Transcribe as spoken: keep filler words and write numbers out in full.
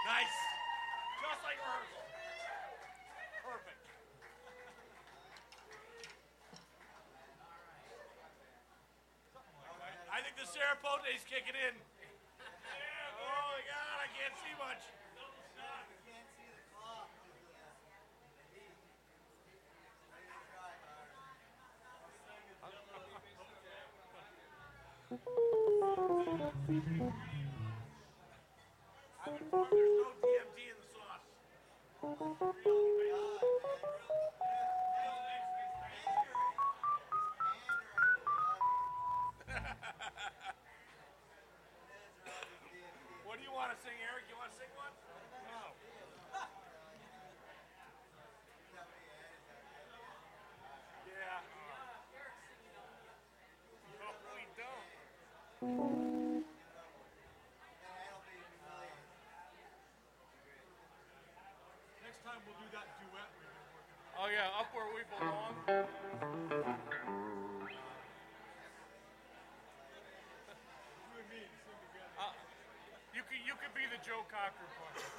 Nice. Just like rehearsal. Perfect. I think the Serapote's kicking in. Yeah, oh my God, I can't see much. I'm informed there's no D M T in the sauce. What do you want to sing, Eric? You want to sing one? No. Yeah. No, we don't. Next time we'll do that duet we've been working on. Oh yeah, Up Where We Belong. You and me sing together. Uh, you could you could be the Joe Cocker part.